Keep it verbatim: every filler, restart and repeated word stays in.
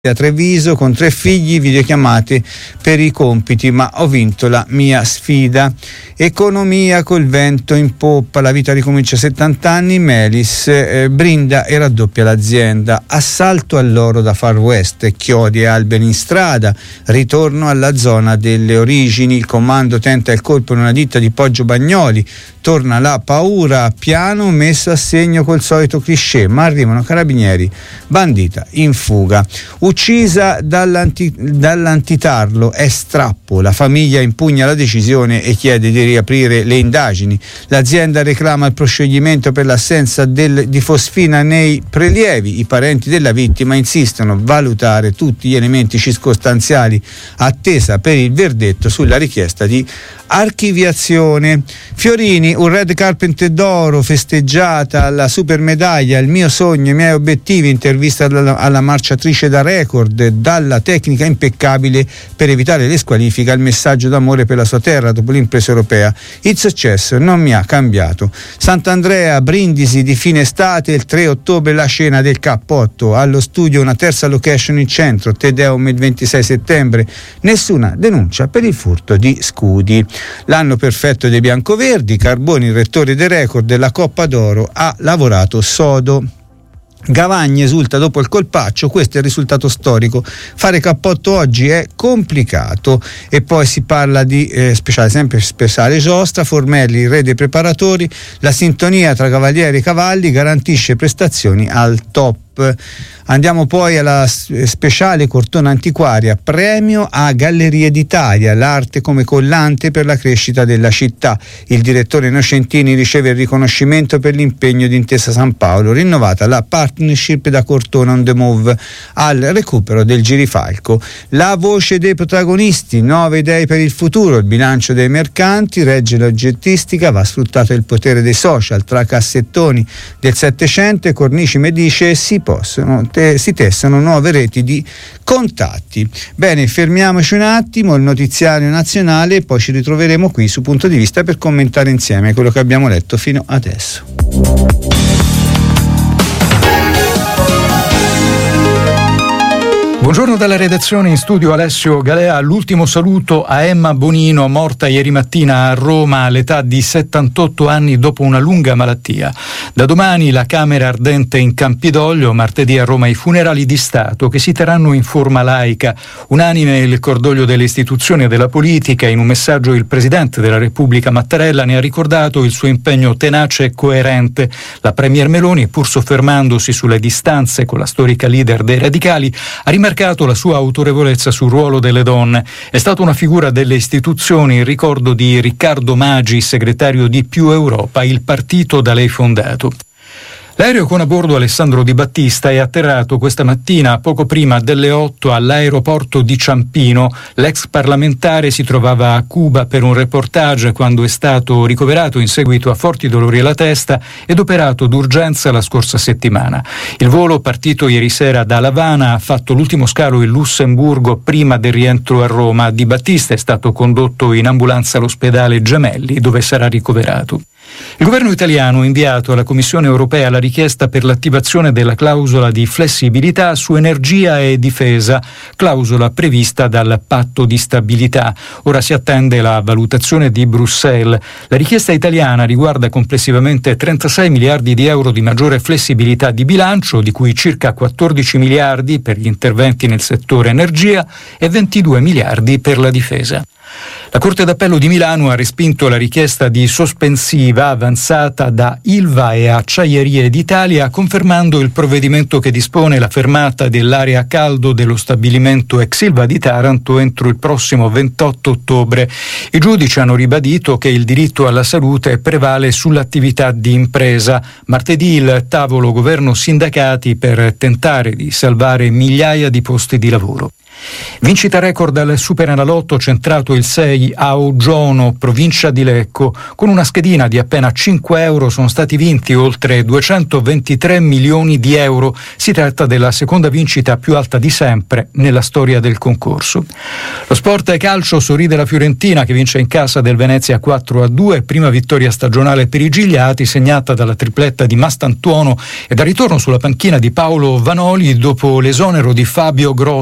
a Treviso con tre figli, videochiamate per i compiti, ma ho vinto la mia sfida. Economia col vento in poppa, la vita ricomincia a settanta anni, Melis eh, brinda e raddoppia l'azienda. Assalto all'oro da Far West, chiodi e alberi in strada, ritorno alla zona delle origini, il comando tenta il colpo in una ditta di Poggio Bagnoli, torna la paura, piano messo a segno col solito cliché, ma arrivano carabinieri, bandita in fuga. Uccisa dall'anti, dall'antitarlo, è strappo, la famiglia impugna la decisione e chiede di riaprire le indagini. L'azienda reclama il proscioglimento per l'assenza del, di fosfina nei prelievi. I parenti della vittima insistono a valutare tutti gli elementi circostanziali, attesa per il verdetto sulla richiesta di archiviazione. Fiorini, un red carpet d'oro, festeggiata la super medaglia, il mio sogno, i miei obiettivi, intervista alla, alla marciatrice da record, dalla tecnica impeccabile per evitare le squalifiche al messaggio d'amore per la sua terra dopo l'impresa europea. Il successo non mi ha cambiato. Sant'Andrea, Brindisi di fine estate, il tre ottobre la scena del K otto, allo studio una terza location in centro, Te Deum il ventisei settembre, nessuna denuncia per il furto di scudi. L'anno perfetto dei biancoverdi, Carboni, il rettore dei record della Coppa d'Oro, ha lavorato sodo. Gavagni esulta dopo il colpaccio, questo è il risultato storico, fare cappotto oggi è complicato. E poi si parla di eh, speciale, sempre speciale giostra, Formelli, re dei preparatori, la sintonia tra cavalieri e cavalli garantisce prestazioni al top. Andiamo poi alla speciale Cortona Antiquaria, premio a Gallerie d'Italia, l'arte come collante per la crescita della città. Il direttore Innocentini riceve il riconoscimento per l'impegno di Intesa San Paolo, rinnovata la partnership da Cortona on the Move al recupero del Girifalco. La voce dei protagonisti, nuove idee per il futuro, il bilancio dei mercanti, regge l'oggettistica, va sfruttato il potere dei social, tra cassettoni del Settecento e cornici medicee si possono te, si testano nuove reti di contatti. Bene, fermiamoci un attimo, il notiziario nazionale, e poi ci ritroveremo qui su Punto di Vista per commentare insieme quello che abbiamo letto fino adesso. Buongiorno dalla redazione, in studio Alessio Galea. L'ultimo saluto a Emma Bonino, morta ieri mattina a Roma all'età di settantotto anni dopo una lunga malattia. Da domani la Camera Ardente in Campidoglio, martedì a Roma i funerali di Stato che si terranno in forma laica. Unanime il cordoglio delle istituzioni e della politica. In un messaggio il Presidente della Repubblica Mattarella ne ha ricordato il suo impegno tenace e coerente. La Premier Meloni, pur soffermandosi sulle distanze con la storica leader dei radicali, ha rimarcato la sua autorevolezza sul ruolo delle donne. È stata una figura delle istituzioni in ricordo di Riccardo Magi, segretario di Più Europa, il partito da lei fondato. L'aereo con a bordo Alessandro Di Battista è atterrato questa mattina poco prima delle otto all'aeroporto di Ciampino. L'ex parlamentare si trovava a Cuba per un reportage quando è stato ricoverato in seguito a forti dolori alla testa ed operato d'urgenza la scorsa settimana. Il volo, partito ieri sera da L'Avana, ha fatto l'ultimo scalo in Lussemburgo prima del rientro a Roma. Di Battista è stato condotto in ambulanza all'ospedale Gemelli, dove sarà ricoverato. Il governo italiano ha inviato alla Commissione europea la richiesta per l'attivazione della clausola di flessibilità su energia e difesa, clausola prevista dal patto di stabilità. Ora si attende la valutazione di Bruxelles. La richiesta italiana riguarda complessivamente trentasei miliardi di euro di maggiore flessibilità di bilancio, di cui circa quattordici miliardi per gli interventi nel settore energia e ventidue miliardi per la difesa. La Corte d'Appello di Milano ha respinto la richiesta di sospensiva avanzata da Ilva e Acciaierie d'Italia, confermando il provvedimento che dispone la fermata dell'area a caldo dello stabilimento ex Ilva di Taranto entro il prossimo ventotto ottobre. I giudici hanno ribadito che il diritto alla salute prevale sull'attività di impresa. Martedì il tavolo governo-sindacati per tentare di salvare migliaia di posti di lavoro. Vincita record al Superenalotto centrato il sei a Ogiono, provincia di Lecco. Con una schedina di appena cinque euro sono stati vinti oltre duecentoventitré milioni di euro. Si tratta della seconda vincita più alta di sempre nella storia del concorso. Lo sport e calcio, sorride la Fiorentina che vince in casa del Venezia quattro a due, prima vittoria stagionale per i Gigliati, segnata dalla tripletta di Mastantuono e dal ritorno sulla panchina di Paolo Vanoli dopo l'esonero di Fabio Grosso